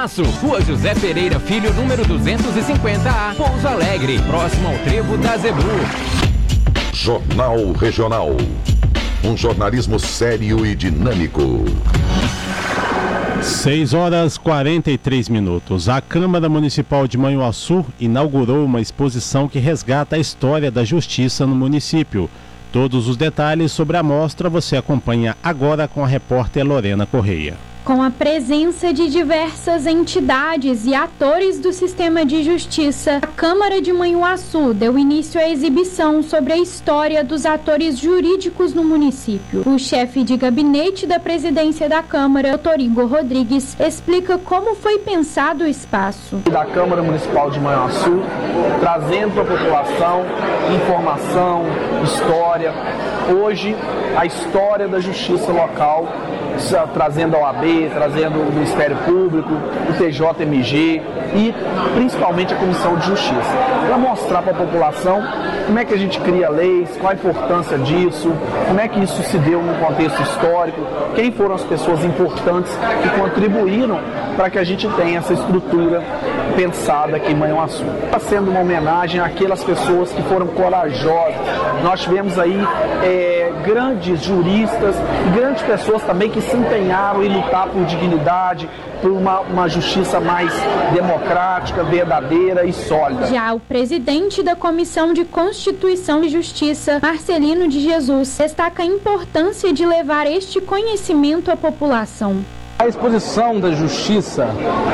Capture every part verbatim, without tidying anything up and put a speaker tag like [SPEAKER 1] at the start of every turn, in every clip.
[SPEAKER 1] Espaço, Rua José Pereira Filho, número duzentos e cinquenta A, Pouso Alegre, próximo ao Trevo da Zebu.
[SPEAKER 2] Jornal Regional. Um jornalismo sério e dinâmico.
[SPEAKER 3] seis horas e quarenta e três minutos. A Câmara Municipal de Manhuaçu inaugurou uma exposição que resgata a história da justiça no município. Todos os detalhes sobre a mostra você acompanha agora com a repórter Lorena Correia.
[SPEAKER 4] Com a presença de diversas entidades e atores do sistema de justiça, a Câmara de Manhuaçu deu início à exibição sobre a história dos atores jurídicos no município. O chefe de gabinete da presidência da Câmara, doutor Igor Rodrigues, explica como foi pensado o espaço.
[SPEAKER 5] Da Câmara Municipal de Manhuaçu, trazendo para a população informação, história. Hoje, a história da justiça local, trazendo a O A B, trazendo o Ministério Público, o T J M G e principalmente a Comissão de Justiça, para mostrar para a população como é que a gente cria leis, qual a importância disso, como é que isso se deu no contexto histórico, quem foram as pessoas importantes que contribuíram para que a gente tenha essa estrutura pensada aqui em Manhuaçu. Está sendo uma homenagem àquelas pessoas que foram corajosas. Nós tivemos aí é, grandes juristas e grandes pessoas também que se empenharam em lutar por dignidade, por uma, uma justiça mais democrática, verdadeira e sólida.
[SPEAKER 4] Já o presidente da Comissão de Constituição e Justiça, Marcelino de Jesus, destaca a importância de levar este conhecimento à população.
[SPEAKER 6] A exposição da justiça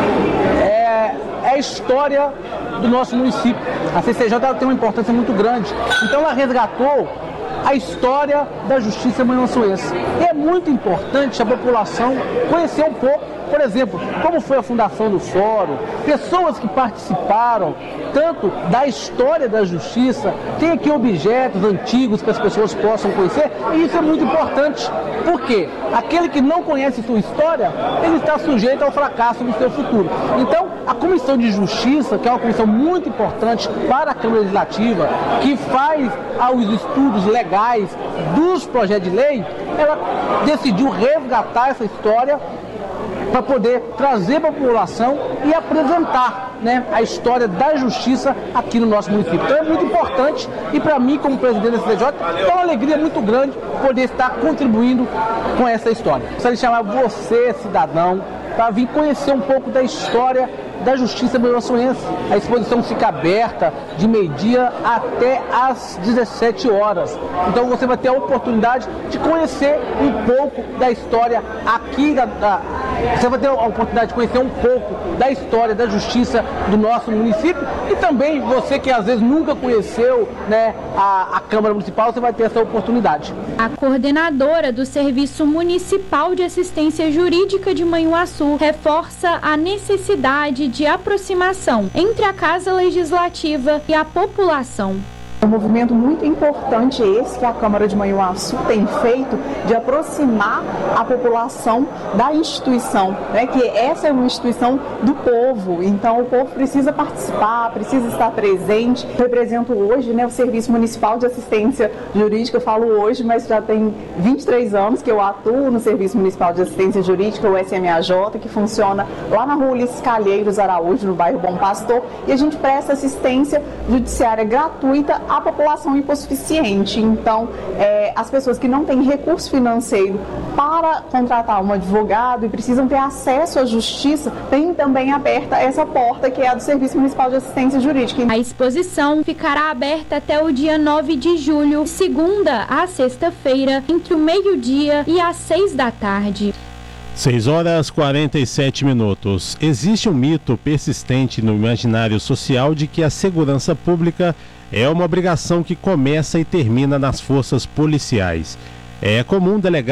[SPEAKER 6] é, é a história do nosso município. A C C J ela tem uma importância muito grande. Então ela resgatou a história da justiça manhuaçuense. E é muito importante a população conhecer um pouco, por exemplo, como foi a fundação do fórum, pessoas que participaram tanto da história da justiça, tem aqui objetos antigos que as pessoas possam conhecer, e isso é muito importante, porque aquele que não conhece sua história, ele está sujeito ao fracasso no seu futuro. Então, a Comissão de Justiça, que é uma comissão muito importante para a Câmara Legislativa, que faz os estudos legais dos projetos de lei, ela decidiu resgatar essa história para poder trazer para a população e apresentar, né, a história da justiça aqui no nosso município. Então é muito importante e para mim, como presidente da C C J, é uma alegria muito grande poder estar contribuindo com essa história. Gostaria de chamar você, cidadão, para vir conhecer um pouco da história da justiça manhuaçuense. A exposição fica aberta de meio-dia até às dezessete horas. Então você vai ter a oportunidade de conhecer um pouco da história aqui da, da você vai ter a oportunidade de conhecer um pouco da história da justiça do nosso município e também você que às vezes nunca conheceu, né, a, a Câmara Municipal, você vai ter essa oportunidade.
[SPEAKER 4] A coordenadora do Serviço Municipal de Assistência Jurídica de Manhuaçu reforça a necessidade de aproximação entre a Casa Legislativa e a população.
[SPEAKER 7] Um movimento muito importante esse que a Câmara de Manhuaçu tem feito de aproximar a população da instituição, né? Que essa é uma instituição do povo, então o povo precisa participar, precisa estar presente. Eu represento hoje, né, o Serviço Municipal de Assistência Jurídica, eu falo hoje, mas já tem vinte e três anos que eu atuo no Serviço Municipal de Assistência Jurídica, o S M A J, que funciona lá na Rua Ulisses Calheiros Araújo, no bairro Bom Pastor, e a gente presta assistência judiciária gratuita à população hipossuficiente. Então, é, as pessoas que não têm recurso financeiro para contratar um advogado e precisam ter acesso à justiça, tem também aberta essa porta que é a do Serviço Municipal de Assistência Jurídica.
[SPEAKER 4] A exposição ficará aberta até o dia nove de julho, segunda a sexta-feira, entre o meio-dia e às seis da tarde.
[SPEAKER 3] seis horas e quarenta e sete minutos. Existe um mito persistente no imaginário social de que a segurança pública é uma obrigação que começa e termina nas forças policiais. É comum delegar